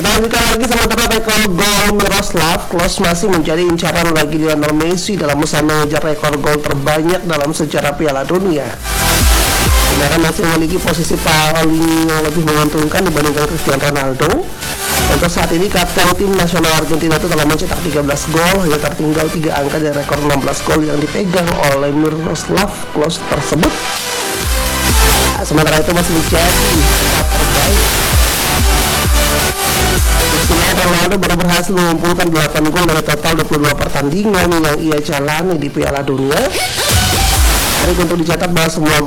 Kita lanjutkan lagi sementara rekor gol Miroslav Klose masih menjadi incaran bagi Lionel Messi dalam usaha mengejar rekor gol terbanyak dalam sejarah Piala Dunia. Mereka masih memiliki posisi paling yang lebih menguntungkan dibandingkan Cristiano Ronaldo. Untuk saat ini kapten tim nasional Argentina itu telah mencetak 13 gol, hanya tertinggal 3 angka dari rekor 16 gol yang dipegang oleh Miroslav Klose tersebut. Sementara itu masih menjadi terbaik. Cristiano Ronaldo baru berhasil mengumpulkan 8 gol dari total 22 pertandingan yang ia jalani di Piala Dunia. Untuk dicatat bahwa semua